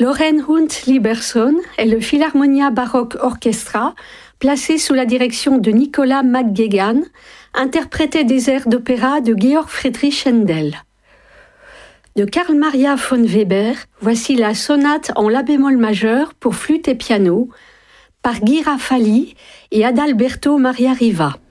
Loren Hunt-Liberson et le Philharmonia Baroque Orchestra, placé sous la direction de Nicolas McGuigan, interprétaient des airs d'opéra de Georg Friedrich Händel. De Carl Maria von Weber, voici la sonate en la bémol majeur pour flûte et piano par Guy Rafali et Adalberto Maria Riva.